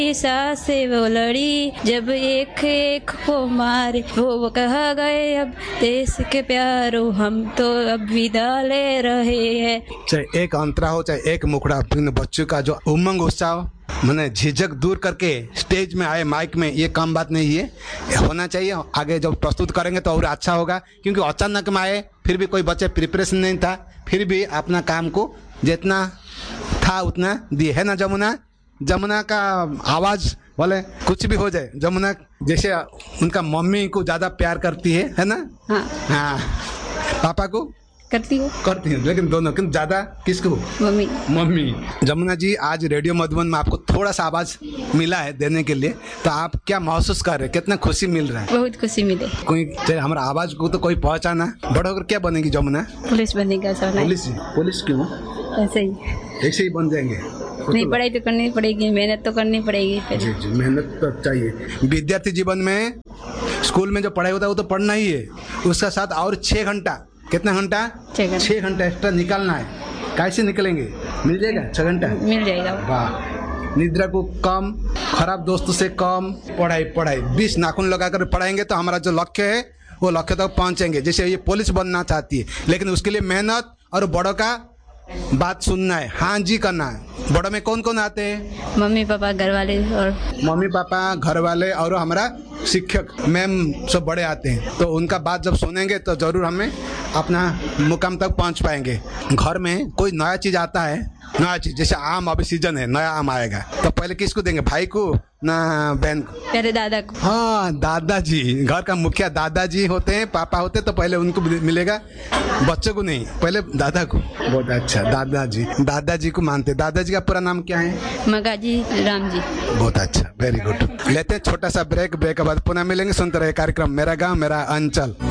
सास से वो लड़ी जब एक एक को मारे, वो कहा गए अब देश के प्यारो, हम तो अब विदा ले रहे हैं। चाहे एक अंतरा हो चाहे एक मुखड़ा, बच्चों का जो उमंग उत्साह मैंने झिझक दूर करके स्टेज में आए माइक में, ये कम बात नहीं है, होना चाहिए। आगे जब प्रस्तुत करेंगे तो और अच्छा होगा, क्योंकि अचानक में आए, फिर भी कोई बच्चे प्रिपरेशन नहीं था, फिर भी अपना काम को जितना था उतना दिए, है ना जमुना? जमुना का आवाज़ बोले कुछ भी हो जाए, जमुना जैसे उनका मम्मी को ज़्यादा प्यार करती है ना? हाँ। पापा को करती हूँ, लेकिन दोनों, किंतु ज्यादा किसको? मम्मी। जमुना जी, आज रेडियो मधुबन में आपको थोड़ा सा आवाज मिला है देने के लिए, तो आप क्या महसूस कर रहे हैं? कितना खुशी मिल रहा है? बहुत खुशी मिले। कोई हमारा आवाज को तो कोई पहचाना। बड़ा होकर क्या बनेगी जमुना? पुलिस बनेगा। पुलिस क्यों? ऐसे ही बन जाएंगे? नहीं, पढ़ाई तो करनी पड़ेगी, मेहनत तो करनी पड़ेगी। जी, मेहनत तो चाहिए। विद्यार्थी जीवन में स्कूल में जो पढ़ाई होता है वो तो पढ़ना ही है, उसका साथ और 6 घंटा, कितना घंटा? 6 घंटा एक्स्ट्रा निकालना है। कैसे निकलेंगे? मिल जाएगा 6 घंटा? मिल जाएगा। वाह। निद्रा को कम, खराब दोस्तों से कम, पढ़ाई 20 नाखून लगाकर पढ़ाएंगे तो हमारा जो लक्ष्य है वो लक्ष्य तक पहुंचेंगे। जैसे ये पुलिस बनना चाहती है, लेकिन उसके लिए मेहनत और बड़ों का बात सुनना है, हाँ जी करना है। बड़ों में कौन कौन आते हैं? मम्मी पापा घर वाले और हमारा शिक्षक मैम सब बड़े आते हैं, तो उनका बात जब सुनेंगे तो जरूर हमें अपना मुकाम तक पहुंच पाएंगे। घर में कोई नया चीज आता है, नया चीज जैसे आम, अभी सीजन है, नया आम आएगा, तो पहले किसको देंगे? भाई को ना बहन को? पहले दादा को। हाँ, दादाजी, घर का मुखिया दादाजी होते हैं, पापा होते हैं, तो पहले उनको मिलेगा, बच्चों को नहीं, पहले दादा को। बहुत अच्छा, दादाजी को मानते। दादाजी का पूरा नाम क्या है? मगाजी राम जी। बहुत अच्छा, वेरी गुड। लेते हैं छोटा सा ब्रेक के बाद पुनः मिलेंगे। सुनते रहे कार्यक्रम मेरा गाँव मेरा अंचल।